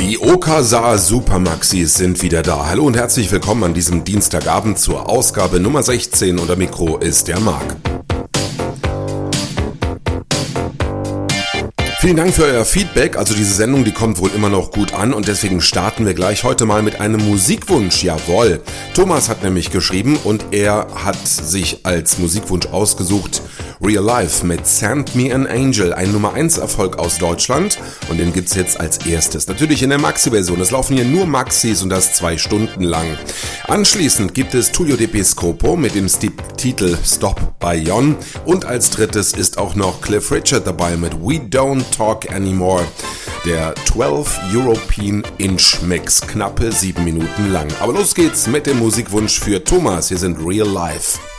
Die Okasa Supermaxis sind wieder da. Hallo und herzlich willkommen an diesem Dienstagabend zur Ausgabe Nummer 16 und am Mikro ist der Marc. Vielen Dank für euer Feedback, also diese Sendung, die kommt wohl immer noch gut an und deswegen starten wir gleich heute mal mit einem Musikwunsch, jawohl. Thomas hat nämlich geschrieben und er hat sich als Musikwunsch ausgesucht Real Life mit Send Me an Angel, ein Nummer 1 Erfolg aus Deutschland und den gibt's jetzt als erstes. Natürlich in der Maxi-Version, es laufen hier nur Maxis und das 2 Stunden lang. Anschließend gibt es Tullio De Piscopo mit dem Titel Stop by Yon und als drittes ist auch noch Cliff Richard dabei mit We Don't Talk Anymore. Der 12 European Inch Mix, knappe 7 Minuten lang. Aber los geht's mit dem Musikwunsch für Thomas. Hier sind Real Life.